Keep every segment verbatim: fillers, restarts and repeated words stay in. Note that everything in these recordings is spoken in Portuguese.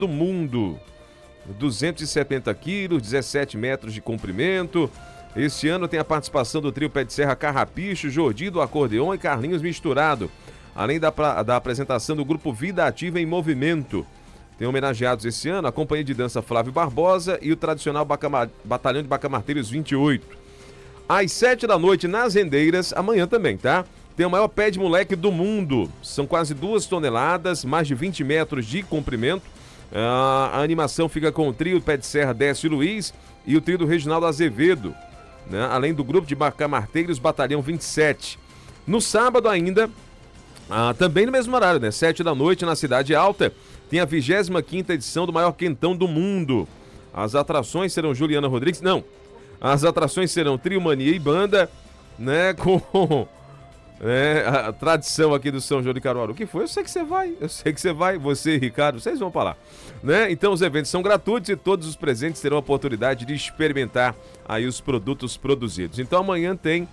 do mundo. duzentos e setenta quilos, dezessete metros de comprimento. Este ano tem a participação do trio Pé de Serra Carrapicho, Jordi do acordeon e Carlinhos Misturado, além da, da apresentação do grupo Vida Ativa em Movimento. Tem homenageados esse ano a Companhia de Dança Flávio Barbosa e o tradicional Bacamar... Batalhão de Bacamarteiros vinte e oito. Às sete da noite, nas Rendeiras, amanhã também, tá? Tem o maior pé de moleque do mundo. São quase duas toneladas, mais de vinte metros de comprimento. A animação fica com o trio Pé de Serra Décio Luiz e o trio do Reginaldo Azevedo, né? Além do grupo de Bacamarteiros Batalhão vinte e sete. No sábado ainda, ah, também no mesmo horário, né? sete da noite, na Cidade Alta, tem a vigésima quinta edição do maior quentão do mundo. As atrações serão Juliana Rodrigues, não, as atrações serão Trio Mania e Banda, né? Com é, a tradição aqui do São João de Caruaru. O que foi? Eu sei que você vai, eu sei que você vai, você e Ricardo, vocês vão pra lá, né? Então os eventos são gratuitos e todos os presentes terão a oportunidade de experimentar aí os produtos produzidos. Então amanhã tem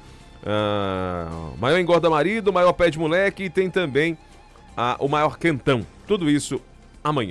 uh, maior engorda marido, maior pé de moleque e tem também uh, o maior quentão. Tudo isso amanhã.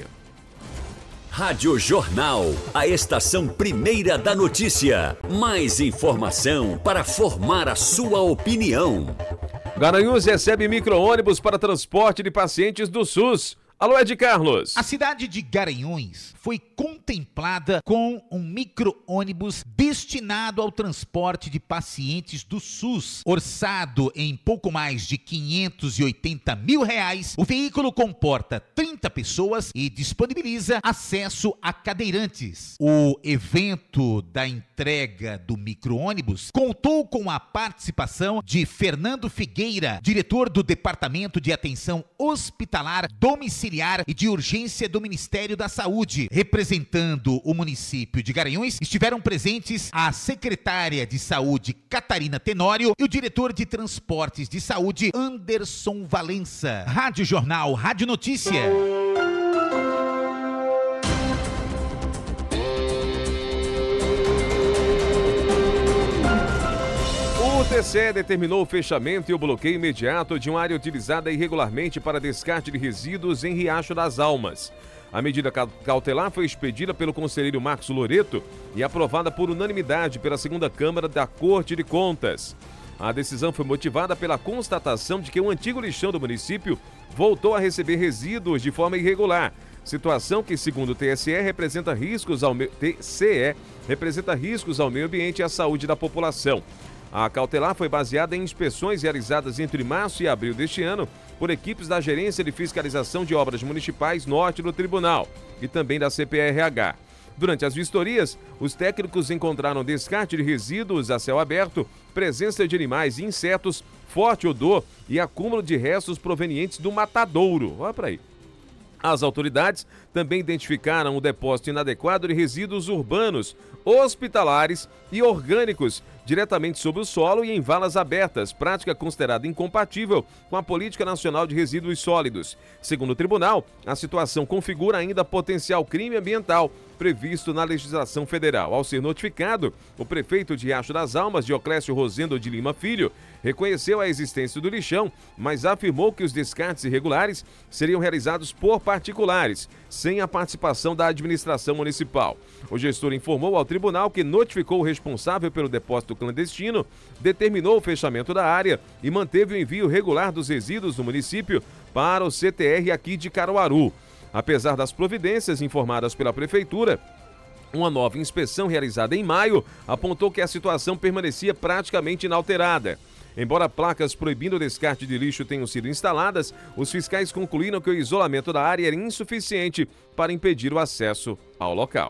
Rádio Jornal, a estação primeira da notícia. Mais informação para formar a sua opinião. Garanhuns recebe micro-ônibus para transporte de pacientes do SUS. Alô, Ed Carlos. A cidade de Garanhuns foi contemplada com um micro-ônibus destinado ao transporte de pacientes do SUS. Orçado em pouco mais de quinhentos e oitenta mil reais, o veículo comporta trinta pessoas e disponibiliza acesso a cadeirantes. O evento da entrega do micro-ônibus contou com a participação de Fernando Figueira, diretor do Departamento de Atenção Hospitalar Domiciliar e de Urgência do Ministério da Saúde. Representando o município de Garanhuns, estiveram presentes a secretária de Saúde, Catarina Tenório, e o diretor de Transportes de Saúde, Anderson Valença. Rádio Jornal, Rádio Notícia. O T C E determinou o fechamento e o bloqueio imediato de uma área utilizada irregularmente para descarte de resíduos em Riacho das Almas. A medida cautelar foi expedida pelo conselheiro Marcos Loreto e aprovada por unanimidade pela segunda Câmara da Corte de Contas. A decisão foi motivada pela constatação de que o antigo lixão do município voltou a receber resíduos de forma irregular, situação que, segundo o T S E, representa riscos ao meio, T C E, representa riscos ao meio ambiente e à saúde da população. A cautelar foi baseada em inspeções realizadas entre março e abril deste ano por equipes da Gerência de Fiscalização de Obras Municipais Norte do Tribunal e também da C P R H. Durante as vistorias, os técnicos encontraram descarte de resíduos a céu aberto, presença de animais e insetos, forte odor e acúmulo de restos provenientes do matadouro. Olha para aí. As autoridades também identificaram o depósito inadequado de resíduos urbanos, hospitalares e orgânicos diretamente sobre o solo e em valas abertas, prática considerada incompatível com a Política Nacional de Resíduos Sólidos. Segundo o tribunal, a situação configura ainda potencial crime ambiental previsto na legislação federal. Ao ser notificado, o prefeito de Riacho das Almas, Dioclésio Rosendo de Lima Filho, reconheceu a existência do lixão, mas afirmou que os descartes irregulares seriam realizados por particulares, sem a participação da administração municipal. O gestor informou ao tribunal que notificou o responsável pelo depósito clandestino, determinou o fechamento da área e manteve o envio regular dos resíduos do município para o C T R aqui de Caruaru. Apesar das providências informadas pela prefeitura, uma nova inspeção realizada em maio apontou que a situação permanecia praticamente inalterada. Embora placas proibindo o descarte de lixo tenham sido instaladas, os fiscais concluíram que o isolamento da área era insuficiente para impedir o acesso ao local.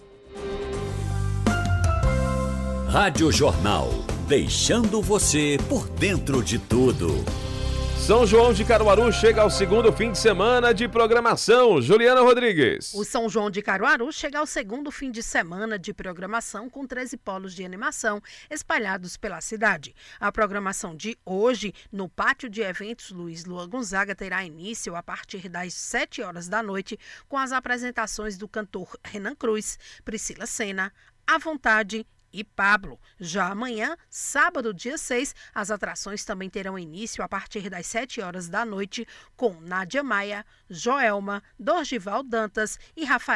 Rádio Jornal, deixando você por dentro de tudo. São João de Caruaru chega ao segundo fim de semana de programação. Juliana Rodrigues. O São João de Caruaru chega ao segundo fim de semana de programação com treze polos de animação espalhados pela cidade. A programação de hoje, no Pátio de Eventos Luiz Lua Gonzaga, terá início a partir das sete horas da noite com as apresentações do cantor Renan Cruz, Priscila Senna, À Vontade e Pablo. Já amanhã, sábado, dia seis, as atrações também terão início a partir das sete horas da noite com Nádia Maia, Joelma, Dorgival Dantas e Rafael